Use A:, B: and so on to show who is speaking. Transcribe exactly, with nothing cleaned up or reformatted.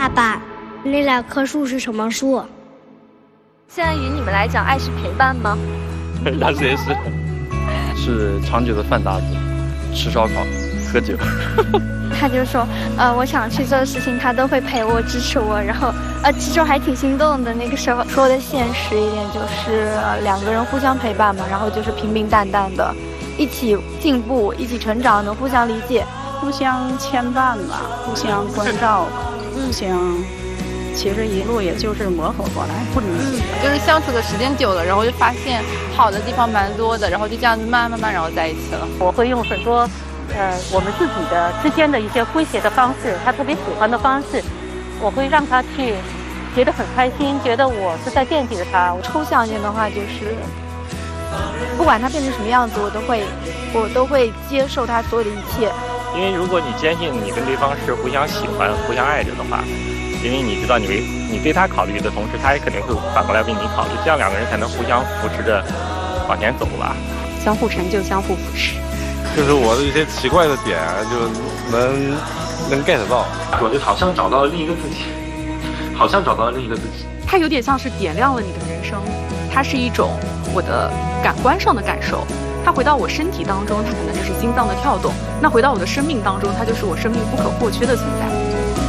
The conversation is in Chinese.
A: 爸爸，那两棵树是什么树？
B: 现在于你们来讲，爱是陪伴吗？
C: 那谁是？是长久的饭搭子，吃烧烤，喝酒。
B: 他就说，呃，我想去做的事情，他都会陪我、支持我，然后，呃，其实我还挺心动的。那个时候
D: 说的现实一点，就是两个人互相陪伴嘛，然后就是平平淡淡的，一起进步，一起成长，能互相理解，
E: 互相牵绊吧，互相关照，互相。其实一路也就是磨合过来，不能
F: 嗯，就是相处的时间久了，然后就发现好的地方蛮多的，然后就这样子慢慢慢慢，然后在一起了。
G: 我会用很多，呃，我们自己的之间的一些诙谐的方式，他特别喜欢的方式，我会让他去觉得很开心，觉得我是在惦记着他。
D: 抽象一点的话，就是不管他变成什么样子，我都会，我都会接受他所有的一切。
H: 因为如果你坚信你跟对方是互相喜欢、互相爱着的话。因为你知道你为你为他考虑的同时，他也肯定会反过来为你考虑，这样两个人才能互相扶持着往前走吧。
E: 相互成就，相互扶持。
I: 就是我的一些奇怪的点，就能能 get 到。
J: 我就好像找到了另一个自己，好像找到了另一个自己。
K: 它有点像是点亮了你的人生，它是一种我的感官上的感受。它回到我身体当中，它可能就是心脏的跳动；那回到我的生命当中，它就是我生命不可或缺的存在。